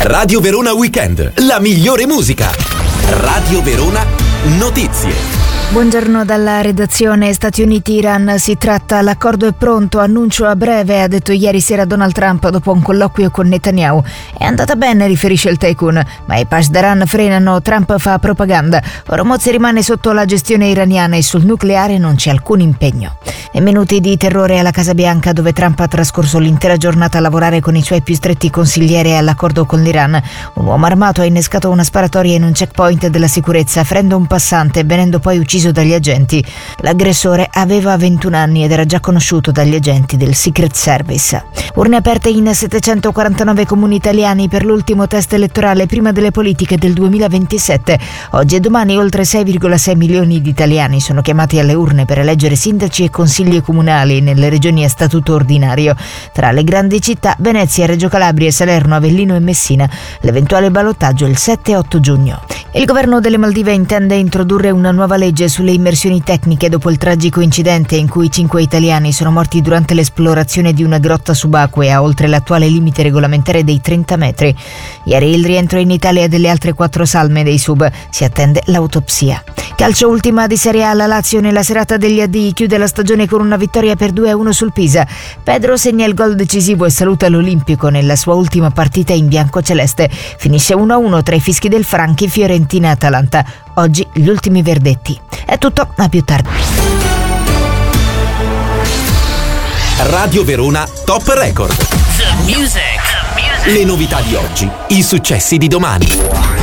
Radio Verona Weekend, la migliore musica. Radio Verona Notizie. Buongiorno dalla redazione. Stati Uniti-Iran, si tratta, l'accordo è pronto, annuncio a breve, ha detto ieri sera Donald Trump dopo un colloquio con Netanyahu. È andata bene, riferisce il tycoon, ma i Pasdaran frenano, Trump fa propaganda. Hormuz rimane sotto la gestione iraniana e sul nucleare non c'è alcun impegno. E minuti di terrore alla Casa Bianca, dove Trump ha trascorso l'intera giornata a lavorare con i suoi più stretti consiglieri all'accordo con l'Iran. Un uomo armato ha innescato una sparatoria in un checkpoint della sicurezza, ferendo un passante, venendo poi ucciso dagli agenti. L'aggressore aveva 21 anni ed era già conosciuto dagli agenti del Secret Service. Urne aperte in 749 comuni italiani per l'ultimo test elettorale prima delle politiche del 2027. Oggi e domani oltre 6,6 milioni di italiani sono chiamati alle urne per eleggere sindaci e consigli comunali nelle regioni a statuto ordinario. Tra le grandi città, Venezia, Reggio Calabria, Salerno, Avellino e Messina. L'eventuale ballottaggio il 7 e 8 giugno. Il governo delle Maldive intende introdurre una nuova legge sulle immersioni tecniche dopo il tragico incidente in cui 5 italiani sono morti durante l'esplorazione di una grotta subacquea oltre l'attuale limite regolamentare dei 30 metri. Ieri il rientro in Italia delle altre 4 salme dei sub, si attende l'autopsia. Calcio, ultima di Serie A, la Lazio nella serata degli addii chiude la stagione con una vittoria per 2-1 sul Pisa. Pedro segna il gol decisivo e saluta l'Olimpico nella sua ultima partita in biancoceleste. Finisce 1-1 tra i fischi del Franchi, Fiorentina e Atalanta. Oggi gli ultimi verdetti. È tutto, a più tardi. Radio Verona Top Record. The music. Le novità di oggi, i successi di domani.